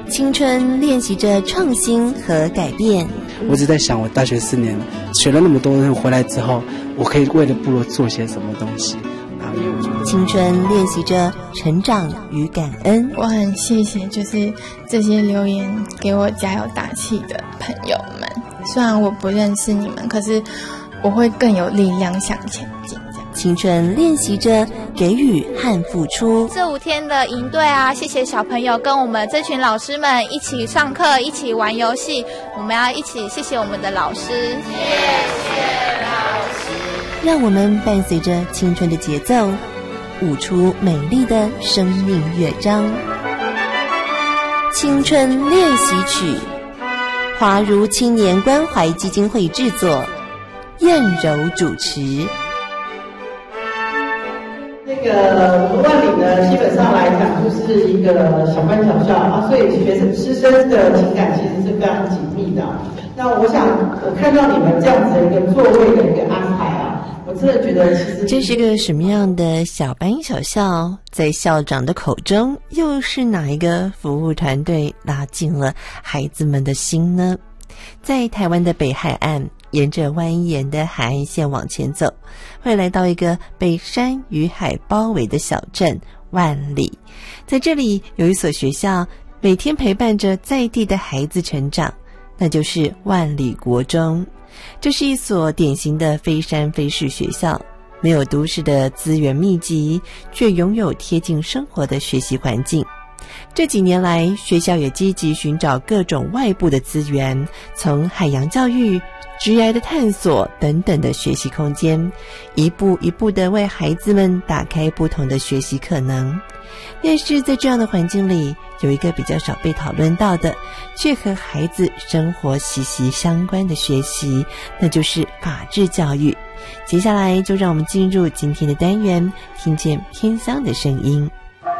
青春练习着创新和改变。 我只在想，我大学4年学了那么多，回来之后，我可以为了部落做些什么东西。 青春练习着成长与感恩。 我很谢谢就是这些留言给我加油打气的朋友们，虽然我不认识你们，可是我会更有力量向前进。 青春练习着给予和付出。 这5天的营队啊，谢谢小朋友跟我们这群老师们一起上课，一起玩游戏，我们要一起谢谢我们的老师。谢谢老师。 让我们伴随着青春的节奏，舞出美丽的生命乐章。青春练习曲，华如青年关怀基金会制作，燕柔主持。 我们万里呢，基本上来讲就是一个小班小校啊，所以师生的情感其实是非常紧密的。那我想，我看到你们这样子的一个座位的一个安排啊，我真的觉得其实这是个什么样的小班小校？在校长的口中，又是哪一个服务团队拉近了孩子们的心呢？在台湾的北海岸，沿着蜿蜒的海岸线往前走，会来到一个被山与海包围的小镇万里。在这里有一所学校，每天陪伴着在地的孩子成长，那就是万里国中。这是一所典型的非山非市学校，没有都市的资源密集，却拥有贴近生活的学习环境。这几年来，学校也积极寻找各种外部的资源，从海洋教育、职业的探索等等的学习空间，一步一步地为孩子们打开不同的学习可能。但是在这样的环境里，有一个比较少被讨论到的，却和孩子生活息息相关的学习，那就是法治教育。接下来就让我们进入今天的单元，听见偏乡的声音。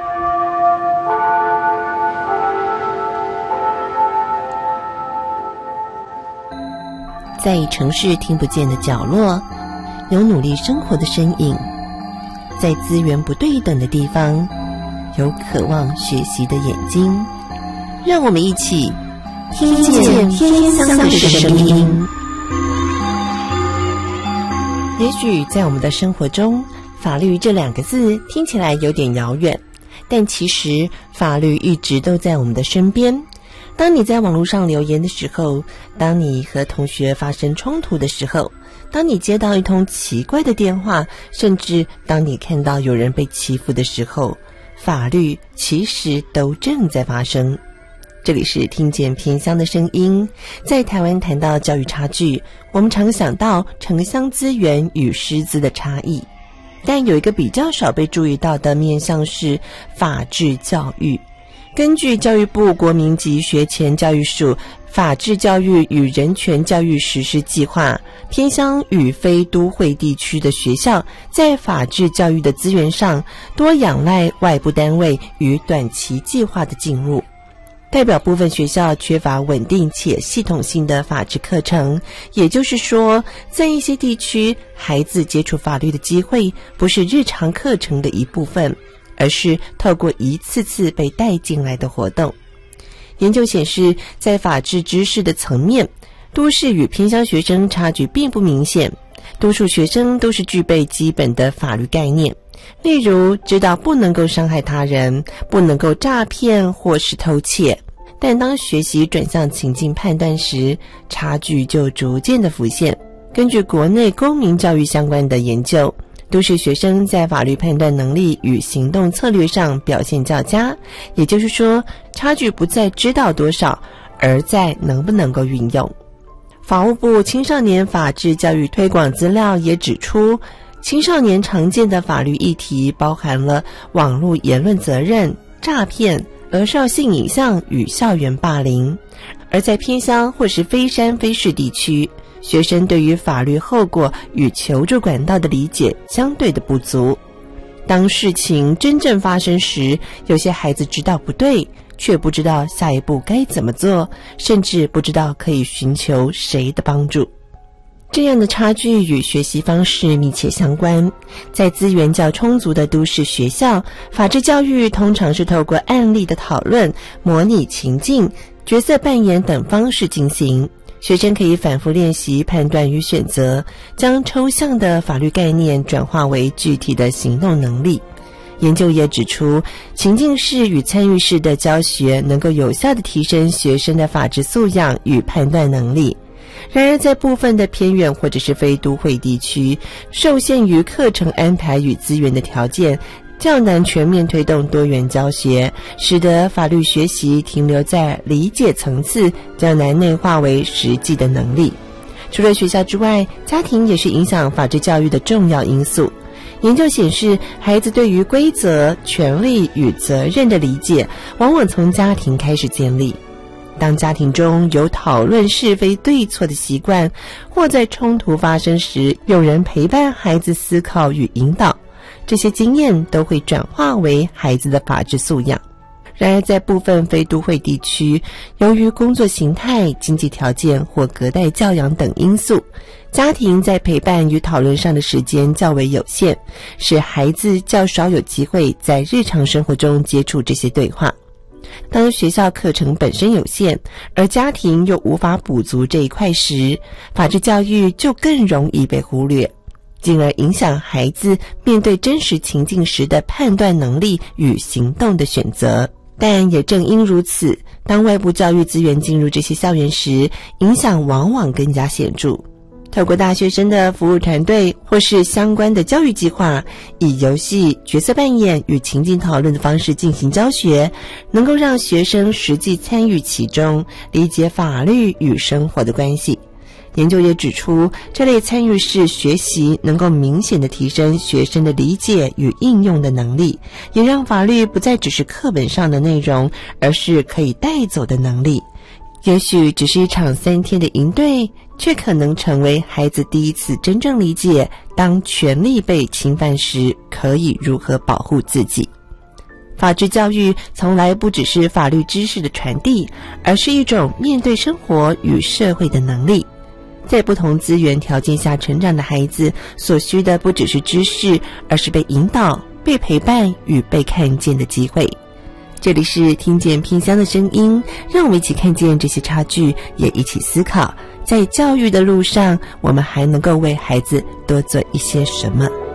在城市听不见的角落，有努力生活的身影；在资源不对等的地方，有渴望学习的眼睛。让我们一起听见偏乡的声音。也许在我们的生活中，法律这2个字听起来有点遥远，但其实法律一直都在我们的身边。当你在网络上留言的时候，当你和同学发生冲突的时候，当你接到一通奇怪的电话，甚至当你看到有人被欺负的时候，法律其实都正在发生。这里是听见偏乡的声音。在台湾谈到教育差距，我们常想到城乡资源与师资的差异，但有一个比较少被注意到的面向是法治教育。根据教育部国民及学前教育署法治教育与人权教育实施计划，偏乡与非都会地区的学校在法治教育的资源上多仰赖外部单位与短期计划的进入，代表部分学校缺乏稳定且系统性的法治课程。也就是说，在一些地区，孩子接触法律的机会不是日常课程的一部分，而是透过一次次被带进来的活动。研究显示，在法治知识的层面，都市与偏乡学生差距并不明显，多数学生都是具备基本的法律概念，例如知道不能够伤害他人，不能够诈骗或是偷窃。但当学习转向情境判断时，差距就逐渐的浮现。根据国内公民教育相关的研究，都市学生在法律判断能力与行动策略上表现较佳，也就是说，差距不在知道多少，而在能不能够运用。法务部青少年法治教育推广资料也指出，青少年常见的法律议题包含了网络言论责任、诈骗、儿少性影像与校园霸凌。而在偏乡或是非山非市地区，学生对于法律后果与求助管道的理解相对的不足。当事情真正发生时，有些孩子知道不对，却不知道下一步该怎么做，甚至不知道可以寻求谁的帮助。 这样的差距与学习方式密切相关。在资源较充足的都市学校，法治教育通常是透过案例的讨论、模拟情境、角色扮演等方式进行。学生可以反复练习判断与选择，将抽象的法律概念转化为具体的行动能力。研究也指出，情境式与参与式的教学能够有效地提升学生的法治素养与判断能力。然而，在部分的偏远或者是非都会地区，受限于课程安排与资源的条件，较难全面推动多元教学，使得法律学习停留在理解层次，较难内化为实际的能力。除了学校之外，家庭也是影响法治教育的重要因素。研究显示，孩子对于规则、权利与责任的理解，往往从家庭开始建立。当家庭中有讨论是非对错的习惯，或在冲突发生时，有人陪伴孩子思考与引导，这些经验都会转化为孩子的法治素养。然而，在部分非都会地区，由于工作形态、经济条件或隔代教养等因素，家庭在陪伴与讨论上的时间较为有限，使孩子较少有机会在日常生活中接触这些对话。当学校课程本身有限，而家庭又无法补足这一块时，法治教育就更容易被忽略，进而影响孩子面对真实情境时的判断能力与行动的选择。但也正因如此，当外部教育资源进入这些校园时，影响往往更加显著。透过大学生的服务团队或是相关的教育计划，以游戏、角色扮演与情境讨论的方式进行教学，能够让学生实际参与其中，理解法律与生活的关系。研究也指出，这类参与式学习能够明显地提升学生的理解与应用的能力，也让法律不再只是课本上的内容，而是可以带走的能力。也许只是一场3天的营队，却可能成为孩子第一次真正理解，当权利被侵犯时，可以如何保护自己。法治教育从来不只是法律知识的传递，而是一种面对生活与社会的能力。在不同资源条件下成长的孩子，所需的不只是知识，而是被引导、被陪伴与被看见的机会。这里是听见偏乡的声音，让我们一起看见这些差距，也一起思考，在教育的路上，我们还能够为孩子多做一些什么。